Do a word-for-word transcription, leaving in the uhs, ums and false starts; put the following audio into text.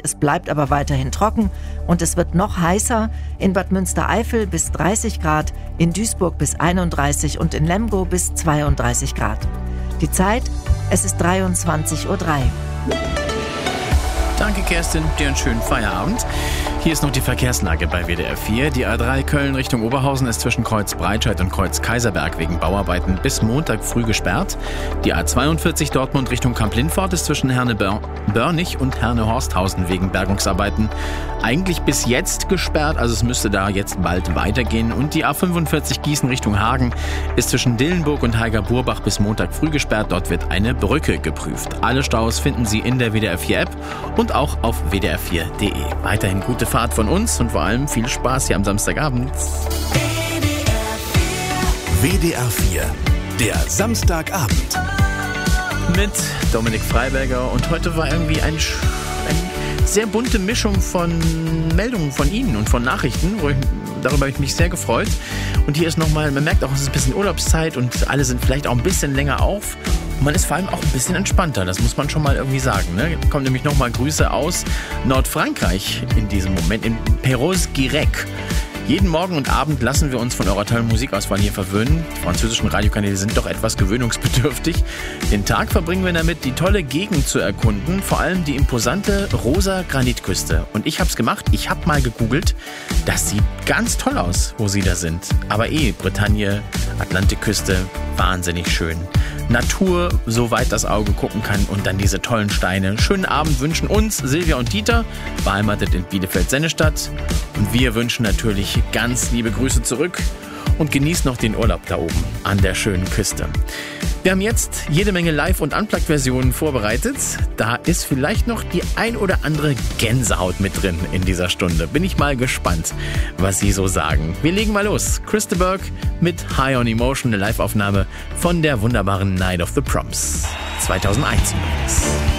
es bleibt aber weiterhin trocken und es wird noch heißer. In Bad Münstereifel bis dreißig Grad, in Duisburg bis einunddreißig und in Lemgo bis zweiunddreißig Grad. Die Zeit, es ist dreiundzwanzig Uhr drei. Danke, Kerstin. Dir einen schönen Feierabend. Hier ist noch die Verkehrslage bei W D R vier. Die A drei Köln Richtung Oberhausen ist zwischen Kreuz Breitscheid und Kreuz Kaiserberg wegen Bauarbeiten bis Montag früh gesperrt. Die A zweiundvierzig Dortmund Richtung Kamp-Lindfort ist zwischen Herne-Börnig und Herne-Horsthausen wegen Bergungsarbeiten eigentlich bis jetzt gesperrt. Also es müsste da jetzt bald weitergehen. Und die A fünfundvierzig Gießen Richtung Hagen ist zwischen Dillenburg und Heiger-Burbach bis Montag früh gesperrt. Dort wird eine Brücke geprüft. Alle Staus finden Sie in der W D R vier App und auch auf w d r vier punkt d e. Weiterhin gute Fahrt von uns und vor allem viel Spaß hier am Samstagabend. W D R vier, der Samstagabend. Mit Dominik Freiberger und heute war irgendwie ein, eine sehr bunte Mischung von Meldungen von Ihnen und von Nachrichten, wo ich, darüber habe ich mich sehr gefreut. Und hier ist nochmal, man merkt auch, es ist ein bisschen Urlaubszeit und alle sind vielleicht auch ein bisschen länger auf. Und man ist vor allem auch ein bisschen entspannter, das muss man schon mal irgendwie sagen. Ne? Kommen nämlich nochmal Grüße aus Nordfrankreich in diesem Moment, in Perros-Guirec. Jeden Morgen und Abend lassen wir uns von eurer tollen Musikauswahl hier verwöhnen. Die französischen Radiokanäle sind doch etwas gewöhnungsbedürftig. Den Tag verbringen wir damit, die tolle Gegend zu erkunden, vor allem die imposante rosa Granitküste. Und ich hab's gemacht, ich hab mal gegoogelt. Das sieht ganz toll aus, wo sie da sind. Aber eh, Bretagne, Atlantikküste, wahnsinnig schön. Natur, soweit das Auge gucken kann und dann diese tollen Steine. Schönen Abend wünschen uns Silvia und Dieter, beheimatet in Bielefeld-Sennestadt. Und wir wünschen natürlich ganz liebe Grüße zurück und genießt noch den Urlaub da oben an der schönen Küste. Wir haben jetzt jede Menge Live- und Unplugged-Versionen vorbereitet. Da ist vielleicht noch die ein oder andere Gänsehaut mit drin in dieser Stunde. Bin ich mal gespannt, was Sie so sagen. Wir legen mal los. Chris de Burgh mit High on Emotion, eine Live-Aufnahme von der wunderbaren Night of the Proms. zweitausendeins übrigens.